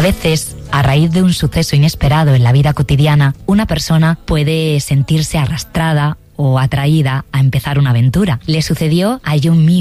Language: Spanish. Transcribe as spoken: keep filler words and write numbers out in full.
veces, a raíz de un suceso inesperado en la vida cotidiana, una persona puede sentirse arrastrada o atraída a empezar una aventura. Le sucedió a John Mew,